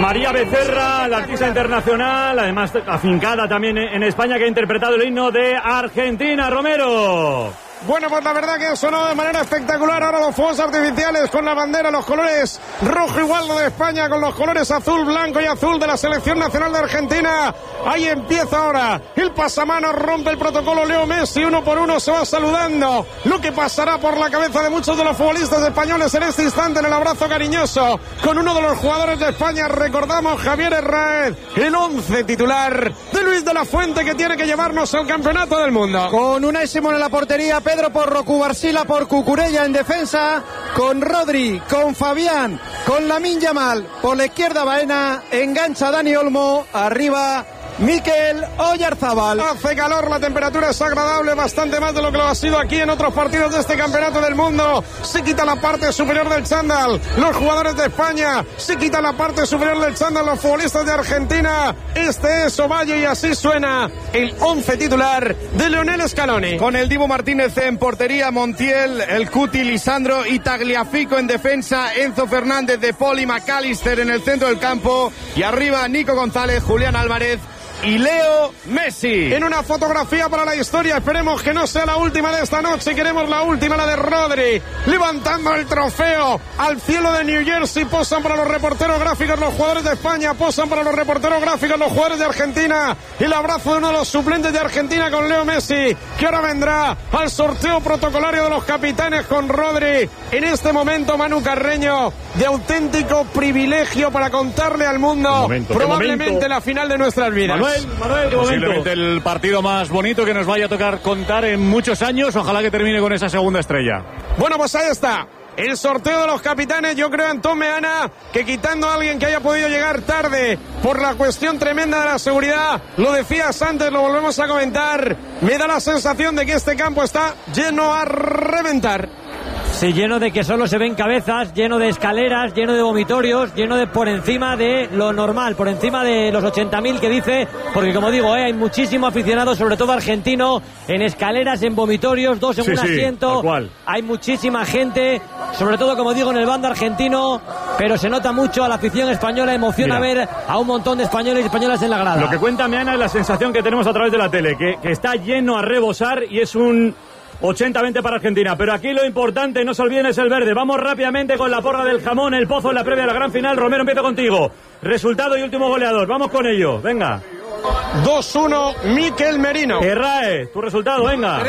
María Becerra, la artista internacional, además afincada también en España, que ha interpretado el himno de Argentina. Romero. Bueno, pues la verdad que ha sonado de manera espectacular. Ahora los fuegos artificiales con la bandera, los colores rojo igual de España, con los colores azul, blanco y azul de la selección nacional de Argentina. Ahí empieza ahora el pasamanos, rompe el protocolo Leo Messi, uno por uno se va saludando. Lo que pasará por la cabeza de muchos de los futbolistas españoles en este instante, en el abrazo cariñoso con uno de los jugadores de España. Recordamos, Javier Herráez, el 11 titular de Luis de la Fuente, que tiene que llevarnos al campeonato del mundo. Con Unai Simón en la portería, Pedro Porro, Cubarsila por Cucurella en defensa, con Rodri, con Fabián, con Lamine Yamal, por la izquierda Baena, engancha Dani Olmo, arriba Mikel Oyarzabal. Hace calor, la temperatura es agradable, bastante más de lo que lo ha sido aquí en otros partidos de este campeonato del mundo. Se quita la parte superior del chándal los jugadores de España, se quita la parte superior del chándal los futbolistas de Argentina. Este es Ovalle y así suena el 11 titular de Lionel Scaloni. Con el Dibu Martínez en portería, Montiel, el Cuti, Lisandro y Tagliafico en defensa, Enzo Fernández, De Paul y McAllister en el centro del campo, y arriba Nico González, Julián Álvarez y Leo Messi. En una fotografía para la historia, esperemos que no sea la última de esta noche, queremos la última, la de Rodri, levantando el trofeo al cielo de New Jersey. Posan para los reporteros gráficos los jugadores de España, posan para los reporteros gráficos los jugadores de Argentina. El abrazo de uno de los suplentes de Argentina con Leo Messi, que ahora vendrá al sorteo protocolario de los capitanes con Rodri. En este momento, Manu Carreño, de auténtico privilegio para contarle al mundo probablemente la final de nuestras vidas. Manuel, posiblemente el partido más bonito que nos vaya a tocar contar en muchos años. Ojalá que termine con esa segunda estrella. Bueno, pues ahí está el sorteo de los capitanes. Yo creo, Antón Meana, que quitando a alguien que haya podido llegar tarde por la cuestión tremenda de la seguridad, lo decías antes, lo volvemos a comentar, me da la sensación de que este campo está lleno a reventar. Sí, lleno de que solo se ven cabezas, lleno de escaleras, lleno de vomitorios, lleno de por encima de lo normal, por encima de los 80.000 que dice, porque como digo, hay muchísimo aficionado, sobre todo argentino, en escaleras, en vomitorios, dos en un asiento, hay muchísima gente, sobre todo como digo en el bando argentino, pero se nota mucho a la afición española, emociona ver a un montón de españoles y españolas en la grada. Lo que cuenta Meana es la sensación que tenemos a través de la tele, que está lleno a rebosar y es un 80-20 para Argentina, pero aquí lo importante, no se olviden, es el verde. Vamos rápidamente con la porra del jamón, el Pozo en la previa de la gran final. Romero, empiezo contigo. Resultado y último goleador, vamos con ello, venga. 2-1 Mikel Merino. Herráez, tu resultado, venga.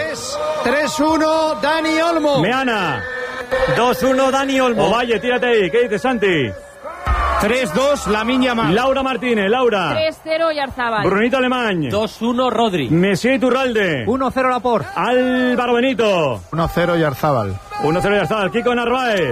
3-1 Dani Olmo. Meana. 2-1 Dani Olmo. Ovalle, tírate ahí, ¿qué dices, Santi? 3-2 Lamine Yamal. Laura Martínez, Laura. 3-0 Oyarzabal. Brunito Alemán. 2-1 Rodri. Messi Iturralde. 1-0 Laporte. Álvaro Benito. 1-0 Oyarzabal. 1-0 Oyarzabal. Kiko Narváez.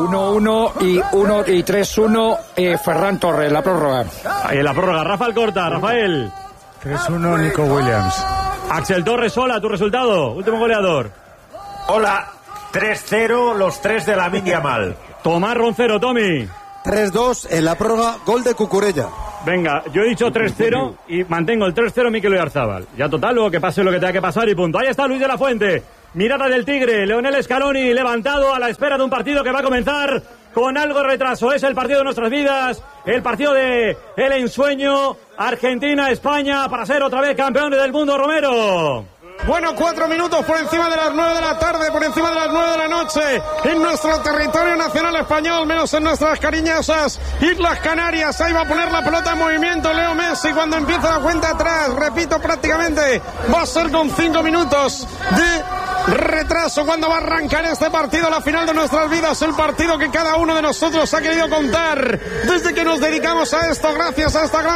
1-1 y 3-1 Ferran Torres, la prórroga. Ahí en la prórroga, Rafa Alcorta, Rafael. 3-1 Nico Williams. Axel Torres, Sola, tu resultado, último goleador. Hola, 3-0 los tres de Lamine Yamal. Tomás Roncero, Tommy. 3-2 en la prórroga, gol de Cucurella. Venga, yo he dicho 3-0 y mantengo el 3-0 Mikel Oyarzabal. Ya total, luego que pase lo que tenga que pasar y punto. Ahí está Luis de la Fuente. Mirada del Tigre, Lionel Scaloni levantado a la espera de un partido que va a comenzar con algo de retraso. Es el partido de nuestras vidas, el partido de el ensueño, Argentina-España, para ser otra vez campeones del mundo, Romero. Bueno, 4 minutos por encima de las 9 de la tarde, por encima de las 9 de la noche, en nuestro territorio nacional español, menos en nuestras cariñosas Islas Canarias. Ahí va a poner la pelota en movimiento Leo Messi cuando empieza la cuenta atrás. Repito, prácticamente va a ser con 5 minutos de retraso cuando va a arrancar este partido, la final de nuestras vidas, el partido que cada uno de nosotros ha querido contar desde que nos dedicamos a esto, gracias a esta gran